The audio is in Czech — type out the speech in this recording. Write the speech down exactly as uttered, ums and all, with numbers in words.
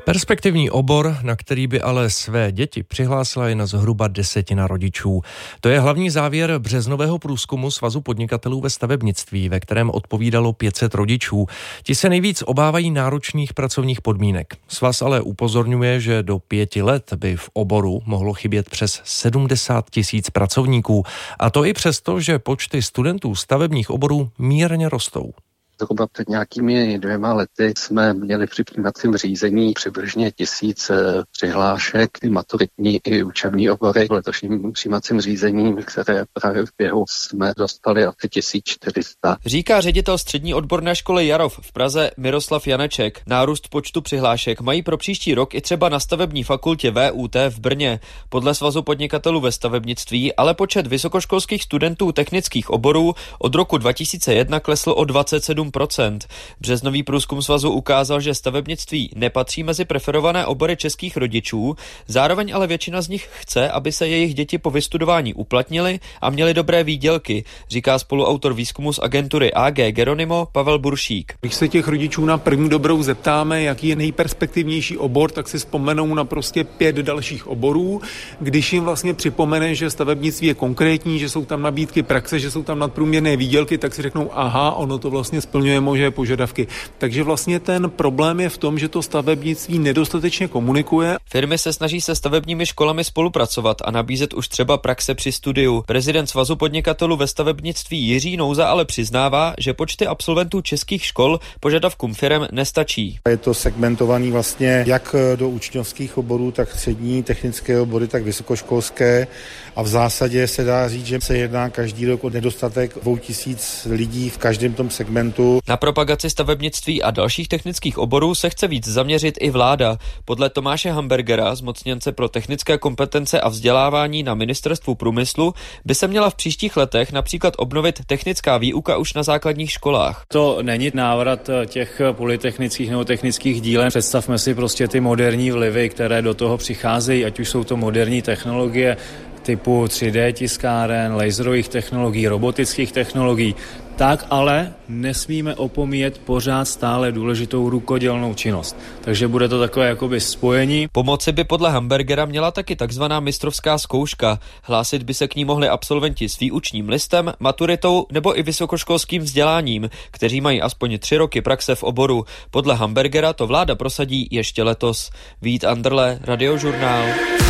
Perspektivní obor, na který by ale své děti přihlásila jen zhruba desetina rodičů. To je hlavní závěr březnového průzkumu Svazu podnikatelů ve stavebnictví, ve kterém odpovídalo pět set rodičů. Ti se nejvíc obávají náročných pracovních podmínek. Svaz ale upozorňuje, že do pěti let by v oboru mohlo chybět přes sedmdesát tisíc pracovníků. A to i přesto, že počty studentů stavebních oborů mírně rostou. Zhruba před nějakými dvěma lety jsme měli při přijímacím řízení přibližně tisíc přihlášek, i maturitní, i učební obory. V letošním přijímacím řízení, které právě v běhu, jsme dostali asi tisíc čtyři sta. Říká ředitel střední odborné školy Jarov v Praze Miroslav Janeček. Nárůst počtu přihlášek mají pro příští rok i třeba na stavební fakultě V U T v Brně. Podle Svazu podnikatelů ve stavebnictví ale počet vysokoškolských studentů technických oborů od roku dva tisíce jedna klesl o dvacet sedm procent. Březnový průzkum svazu ukázal, že stavebnictví nepatří mezi preferované obory českých rodičů, zároveň ale většina z nich chce, aby se jejich děti po vystudování uplatnily a měly dobré výdělky, říká spoluautor výzkumu z agentury A G Geronimo Pavel Buršík. Když se těch rodičů na první dobrou zeptáme, jaký je nejperspektivnější obor, tak si vzpomenou na prostě pět dalších oborů. Když jim vlastně připomene, že stavebnictví je konkrétní, že jsou tam nabídky praxe, že jsou tam nadprůměrné výdělky, tak si řeknou, aha, ono to vlastně splňuje moje požadavky. Takže vlastně ten problém je v tom, že to stavebnictví nedostatečně komunikuje. Firmy se snaží se stavebními školami spolupracovat a nabízet už třeba praxe při studiu. Prezident Svazu podnikatelů ve stavebnictví Jiří Nouza ale přiznává, že počty absolventů českých škol požadavkům firem nestačí. Je to segmentovaný vlastně jak do učňovských oborů, tak střední technické obory, tak vysokoškolské a v zásadě se dá říct, že se jedná každý rok o nedostatek dvou tisíc lidí v každém tom segmentu. Na propagaci stavebnictví a dalších technických oborů se chce víc zaměřit i vláda. Podle Tomáše Hambergera, zmocněnce pro technické kompetence a vzdělávání na Ministerstvu průmyslu, by se měla v příštích letech například obnovit technická výuka už na základních školách. To není návrat těch polytechnických nebo technických dílen. Představme si prostě ty moderní vlivy, které do toho přicházejí, ať už jsou to moderní technologie typu tři dé tiskáren, laserových technologií, robotických technologií. Tak ale nesmíme opomíjet pořád stále důležitou rukodělnou činnost. Takže bude to takové jakoby spojení. Pomoci by podle Hambergera měla taky takzvaná mistrovská zkouška. Hlásit by se k ní mohli absolventi s výučním listem, maturitou nebo i vysokoškolským vzděláním, kteří mají aspoň tři roky praxe v oboru. Podle Hambergera to vláda prosadí ještě letos. Vít Anderle, Radiožurnál.